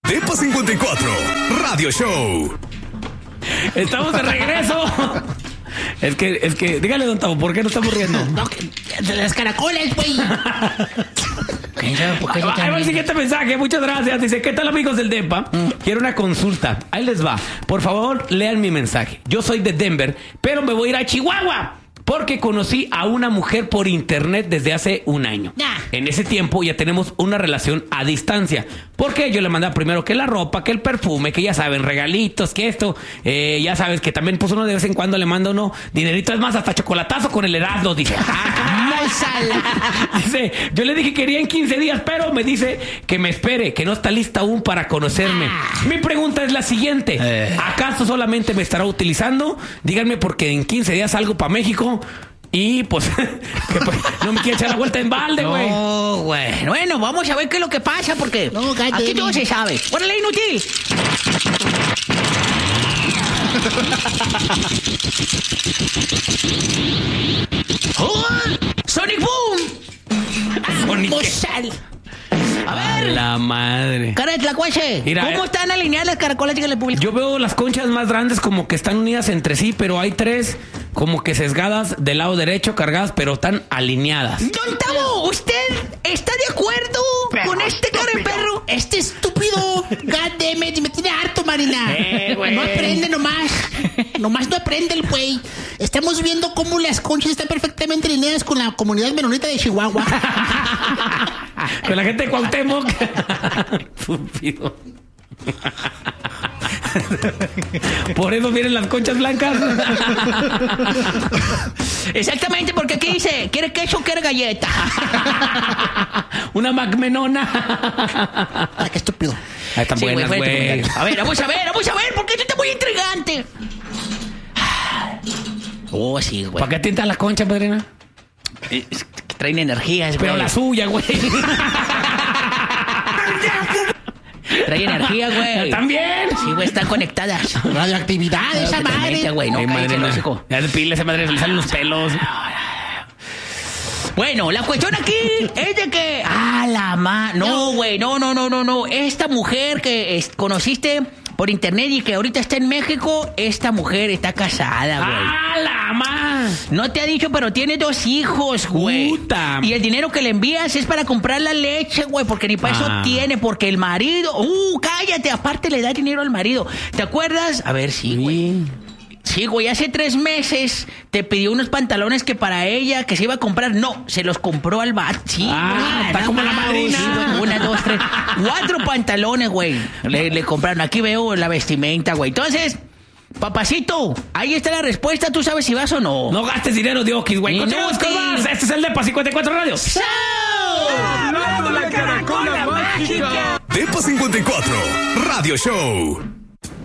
Depa 54 Radio Show. Estamos de regreso. Es que, dígale, don Tavo, ¿por qué no estamos riendo? No, de las caracoles, güey. Ahí va el siguiente mensaje, muchas gracias. Dice, ¿qué tal, amigos del Depa? Quiero una consulta. Ahí les va. Por favor, lean mi mensaje. Yo soy de Denver, pero me voy a ir a Chihuahua porque conocí a una mujer por internet desde hace un año. En ese tiempo ya tenemos una relación a distancia. Porque yo le mandaba primero que la ropa, que el perfume, que ya saben, regalitos, que esto. Ya sabes que también pues uno de vez en cuando le manda uno dinerito. Es más, hasta chocolatazo con el Erasmo, dice. Dice, yo le dije que quería en 15 días, pero me dice que me espere, que no está lista aún para conocerme. Mi pregunta es la siguiente. ¿Acaso solamente me estará utilizando? Díganme, porque en 15 días salgo para México. Y pues, que, pues, no me quiere echar la vuelta en balde, güey. No, güey. Bueno, vamos a ver qué es lo que pasa, porque aquí todo se sabe. ¡Órale, inútil! ¡Oh! ¡Sonic Boom! Sonic. A ver. La madre. Cara de tlacuache. Mira, ¿Cómo están alineadas las caracolas? Dígale, público. Yo veo las conchas más grandes como que están unidas entre sí, pero hay tres como que sesgadas del lado derecho, cargadas, pero están alineadas. Don Tavo, ¿usted está de acuerdo con este cara de perro? Este estúpido. Goddammit, me tiene harto, Marina. No aprende nomás. Nomás no aprende el güey. Estamos viendo cómo las conchas están perfectamente alineadas con la comunidad menonita de Chihuahua. Con la gente de Cuauhtémoc. Estúpido. Por eso vienen las conchas blancas. Exactamente, porque aquí dice, ¿quiere queso o quiere galleta? Una macmenona. Ay, qué estúpido. Ahí están buenas, güey. A ver, vamos a ver, porque esto está muy intrigante. Oh, sí, güey. ¿Para qué tientan las conchas, padrina? Traen energías, güey. Pero la suya, güey. Trae energía, güey. ¿También? Sí, güey, están conectadas. Radioactividad, esa madre. Güey, no, madre, no. Ya el pile, esa madre, le salen los pelos. Bueno, la cuestión aquí es de que... No, güey, no. Esta mujer que conociste por internet y que ahorita está en México, esta mujer está casada, güey. la más! No te ha dicho, pero tiene 2 hijos, güey. Puta. Y el dinero que le envías es para comprar la leche, güey, porque ni para eso tiene, porque el marido... cállate, aparte le da dinero al marido. ¿Te acuerdas? A ver, sí, güey. Sí, güey, hace 3 meses te pidió unos pantalones que para ella, que se iba a comprar. No, se los compró al bar. Sí, está como la madrina. Sí, 1, 2, 3, 4 pantalones, güey. Le compraron. Aquí veo la vestimenta, güey. Entonces, papacito, ahí está la respuesta. ¿Tú sabes si vas o no? No gastes dinero de Okis, güey. Continuamos con más. Este es el Depa 54 Radio. ¡Show! ¡Hablando la caracola mágica! Depa 54 Radio Show.